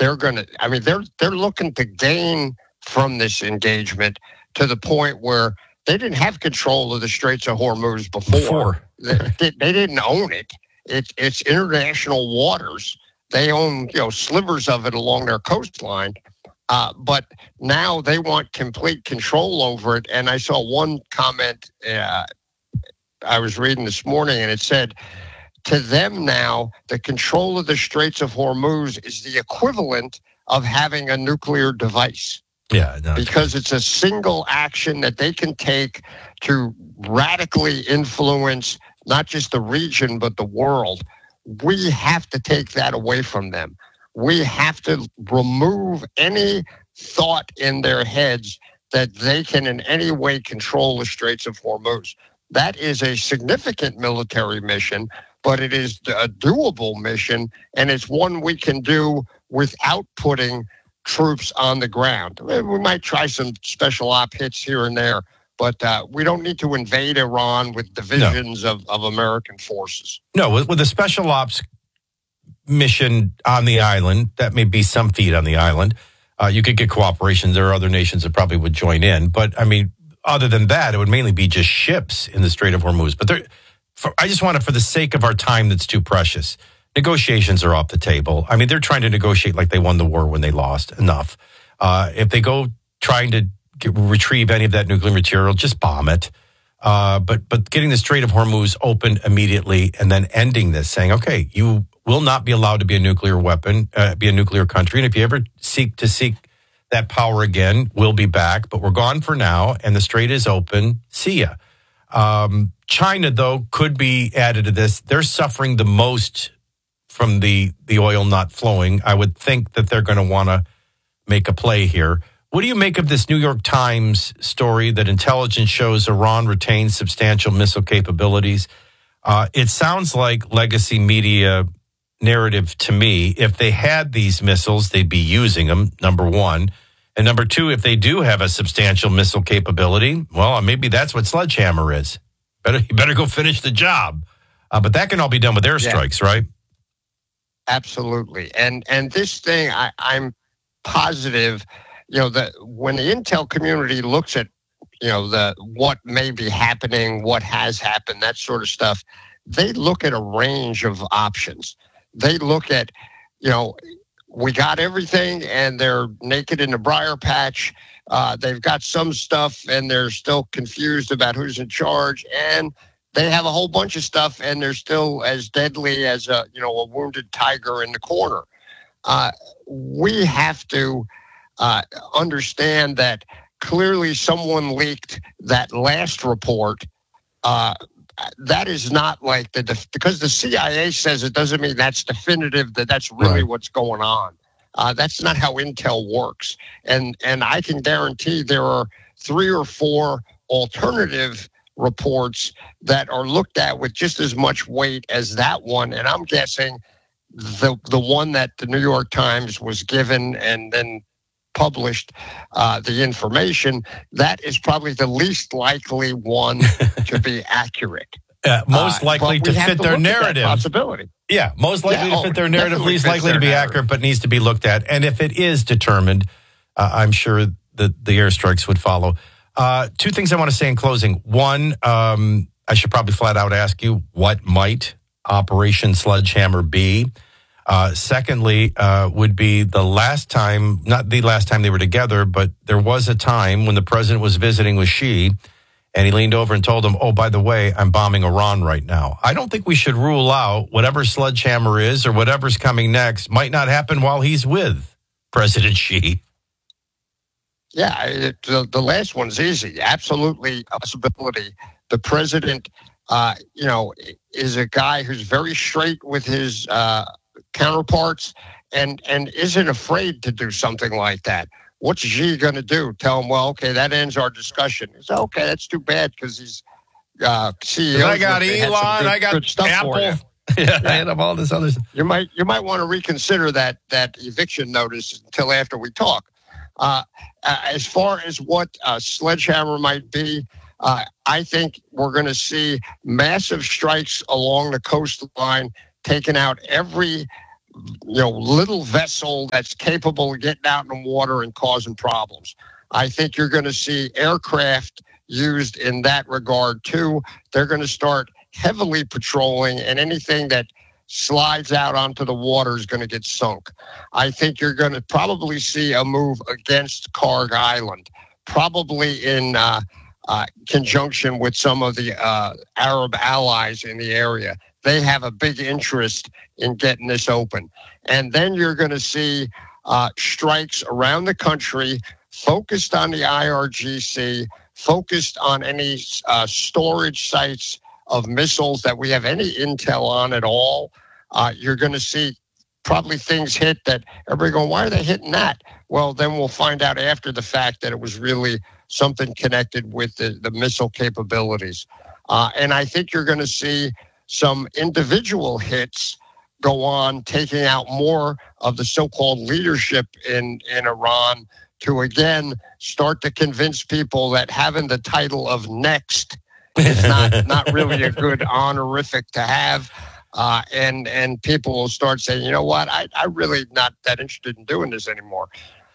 they're going to. I mean, they're looking to gain from this engagement to the point where they didn't have control of the Straits of Hormuz before. They didn't own it. It's international waters. They own slivers of it along their coastline. But now they want complete control over it. And I saw one comment I was reading this morning, and it said, to them now, the control of the Straits of Hormuz is the equivalent of having a nuclear device. Yeah, no, because it's a single action that they can take to radically influence not just the region, but the world. We have to take that away from them. We have to remove any thought in their heads that they can in any way control the Straits of Hormuz. That is a significant military mission, but it is a doable mission, and it's one we can do without putting troops on the ground. We might try some special op hits here and there, but we don't need to invade Iran with divisions of American forces. No, with a special ops mission on the island, that may be some feet on the island. You could get cooperation. There are other nations that probably would join in. But, I mean, other than that, it would mainly be just ships in the Strait of Hormuz. But I just want to, for the sake of our time that's too precious, negotiations are off the table. I mean, they're trying to negotiate like they won the war when they lost. Enough. If they go trying to retrieve any of that nuclear material, just bomb it. But getting the Strait of Hormuz open immediately and then ending this, saying, okay, you will not be allowed to be a nuclear weapon, be a nuclear country. And if you ever seek that power again, we'll be back. But we're gone for now, and the Strait is open. See ya. China, though, could be added to this. They're suffering the most from the oil not flowing. I would think that they're going to want to make a play here. What do you make of this New York Times story that intelligence shows Iran retains substantial missile capabilities? It sounds like legacy media narrative to me. If they had these missiles, they'd be using them, number one. And number two, if they do have a substantial missile capability, well, maybe that's what Sledgehammer is. You better go finish the job. But that can all be done with airstrikes, right? Absolutely. And this thing, I'm positive, that when the intel community looks at, what may be happening, what has happened, that sort of stuff, they look at a range of options. They look at, we got everything and they're naked in the briar patch. They've got some stuff and they're still confused about who's in charge. And they have a whole bunch of stuff and they're still as deadly as a wounded tiger in the corner. We have to understand that clearly someone leaked that last report. That is not like because the CIA says it doesn't mean that's definitive, that's really what's going on. That's not how intel works. And I can guarantee there are 3 or 4 alternative reports that are looked at with just as much weight as that one. And I'm guessing the one that the New York Times was given and then published the information, that is probably the least likely one to be accurate. Most likely to fit their narrative. Possibility. Yeah, most likely to fit their narrative, least likely to be accurate, but needs to be looked at. And if it is determined, I'm sure that the airstrikes would follow. 2 things I want to say in closing. One, I should probably flat out ask you, what might Operation Sledgehammer be? Secondly, would be the last time, not the last time they were together, but there was a time when the president was visiting with Xi, and he leaned over and told him, oh, by the way, I'm bombing Iran right now. I don't think we should rule out whatever Sledgehammer is or whatever's coming next might not happen while he's with President Xi. Yeah, the last one's easy. Absolutely a possibility. The president, is a guy who's very straight with his counterparts and isn't afraid to do something like that. What's Xi going to do? Tell him, well, okay, that ends our discussion. He said, okay, that's too bad because he's CEO. I got Elon, I got Apple. Yeah, I have all this other stuff. You might want to reconsider that eviction notice until after we talk. As far as what Sledgehammer might be, I think we're going to see massive strikes along the coastline, taking out every little vessel that's capable of getting out in the water and causing problems. I think you're going to see aircraft used in that regard too. They're going to start heavily patrolling, and anything that slides out onto the water is going to get sunk. I think you're going to probably see a move against Karg Island, probably in conjunction with some of the Arab allies in the area. They have a big interest in getting this open. And then you're going to see strikes around the country focused on the IRGC, focused on any storage sites of missiles that we have any intel on at all. You're going to see probably things hit that everybody going, why are they hitting that? Well, then we'll find out after the fact that it was really something connected with the missile capabilities. And I think you're going to see some individual hits go on, taking out more of the so-called leadership in Iran to, again, start to convince people that having the title of next is not really a good honorific to have. And people will start saying, you know what, I'm really not that interested in doing this anymore.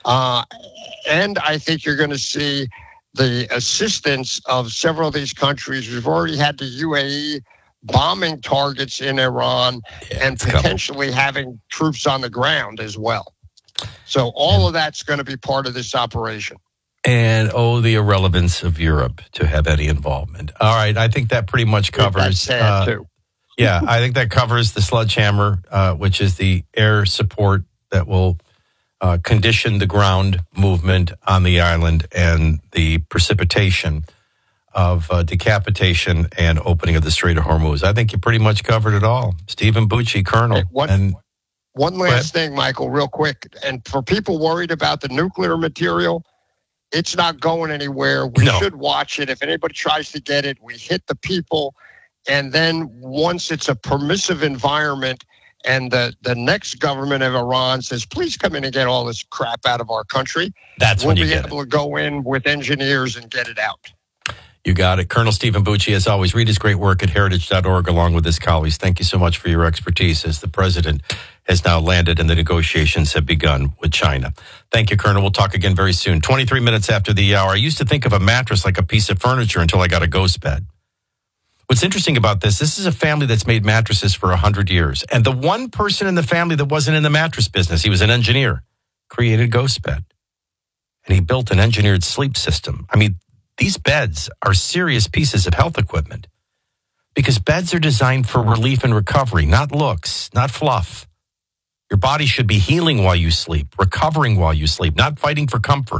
And I think you're going to see the assistance of several of these countries. We've already had the UAE bombing targets in Iran and potentially having troops on the ground as well. So all of that's going to be part of this operation. And, the irrelevance of Europe to have any involvement. All right, I think that pretty much covers. That's sad, too. Yeah, I think that covers the Sledgehammer, which is the air support that will condition the ground movement on the island and the precipitation of decapitation and opening of the Strait of Hormuz. I think you pretty much covered it all. Stephen Bucci, Colonel. Hey, one last thing, Michael, real quick. And for people worried about the nuclear material, it's not going anywhere. We should watch it. If anybody tries to get it, we hit the people. And then once it's a permissive environment and the next government of Iran says, please come in and get all this crap out of our country, we'll be able to go in with engineers and get it out. You got it. Colonel Stephen Bucci, as always, read his great work at heritage.org along with his colleagues. Thank you so much for your expertise as the president has now landed and the negotiations have begun with China. Thank you, Colonel. We'll talk again very soon. 23 minutes after the hour. I used to think of a mattress like a piece of furniture until I got a ghost bed. What's interesting about this is a family that's made mattresses for 100 years. And the one person in the family that wasn't in the mattress business, he was an engineer, created Ghost Bed. And he built an engineered sleep system. I mean, these beds are serious pieces of health equipment because beds are designed for relief and recovery, not looks, not fluff. Your body should be healing while you sleep, recovering while you sleep, not fighting for comfort.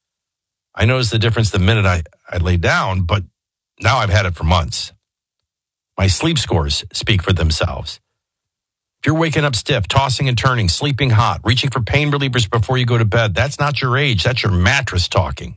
I noticed the difference the minute I lay down, but now I've had it for months. My sleep scores speak for themselves. If you're waking up stiff, tossing and turning, sleeping hot, reaching for pain relievers before you go to bed, that's not your age. That's your mattress talking.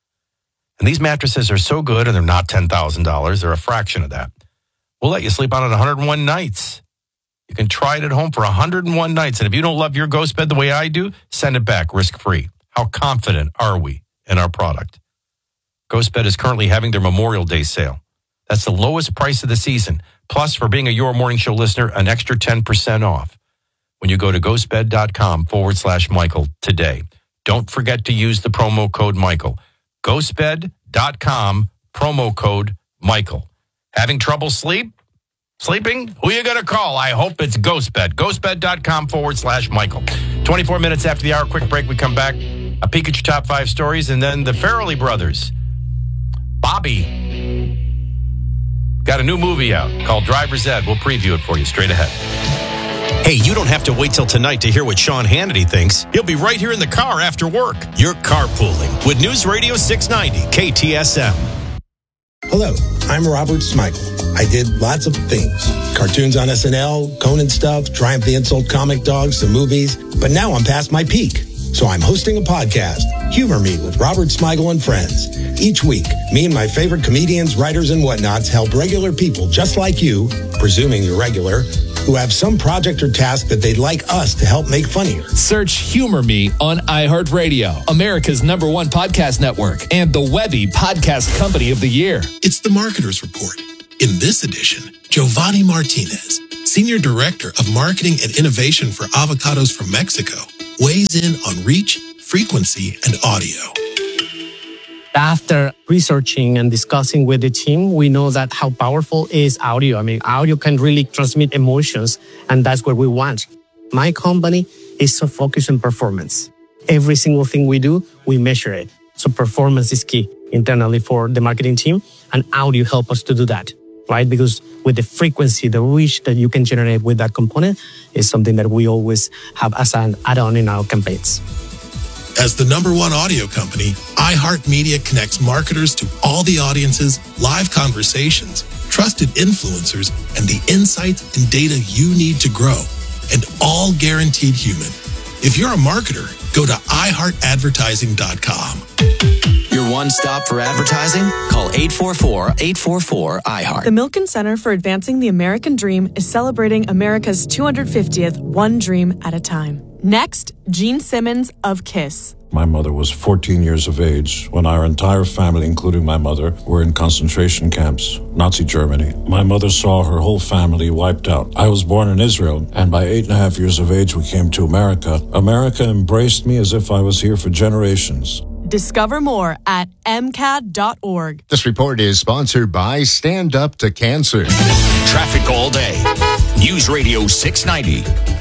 And these mattresses are so good, and they're not $10,000. They're a fraction of that. We'll let you sleep on it 101 nights. You can try it at home for 101 nights. And if you don't love your Ghost Bed the way I do, send it back risk-free. How confident are we in our product? Ghost Bed is currently having their Memorial Day sale. That's the lowest price of the season. Plus, for being a Your Morning Show listener, an extra 10% off when you go to ghostbed.com/Michael today. Don't forget to use the promo code Michael. Ghostbed.com, promo code Michael. Having trouble sleeping? Who are you going to call? I hope it's Ghostbed. Ghostbed.com/Michael. 24 minutes after the hour, quick break. We come back. A peek at your top 5 stories, and then the Farrelly brothers. Bobby got a new movie out called Driver's Ed. We'll preview it for you straight ahead. Hey, you don't have to wait till tonight to hear what Sean Hannity thinks. He'll be right here in the car after work. You're carpooling with News Radio 690 KTSM. Hello, I'm Robert Smigel. I did lots of things. Cartoons on SNL, Conan stuff, Triumph the Insult Comic Dogs, the movies. But now I'm past my peak. So I'm hosting a podcast, Humor Me with Robert Smigel and Friends. Each week, me and my favorite comedians, writers, and whatnots help regular people just like you, presuming you're regular, who have some project or task that they'd like us to help make funnier. Search Humor Me on iHeartRadio, America's #1 podcast network, and the Webby Podcast Company of the Year. It's the Marketer's Report. In this edition, Giovanni Martinez, Senior Director of Marketing and Innovation for Avocados from Mexico, weighs in on reach, frequency, and audio. After researching and discussing with the team, we know that how powerful is audio. I mean, audio can really transmit emotions, and that's what we want. My company is so focused on performance. Every single thing we do, we measure it. So performance is key internally for the marketing team, and audio help us to do that, right? Because with the frequency, the reach that you can generate with that component is something that we always have as an add-on in our campaigns. As the #1 audio company, iHeartMedia connects marketers to all the audiences, live conversations, trusted influencers, and the insights and data you need to grow, and all guaranteed human. If you're a marketer, go to iHeartAdvertising.com. Your one stop for advertising? Call 844-844-iHeart. The Milken Center for Advancing the American Dream is celebrating America's 250th One Dream at a Time. Next, Gene Simmons of KISS. My mother was 14 years of age when our entire family, including my mother, were in concentration camps, Nazi Germany. My mother saw her whole family wiped out. I was born in Israel, and by 8.5 years of age, we came to America. America embraced me as if I was here for generations. Discover more at MCAD.org. This report is sponsored by Stand Up to Cancer. Traffic all day. News Radio 690.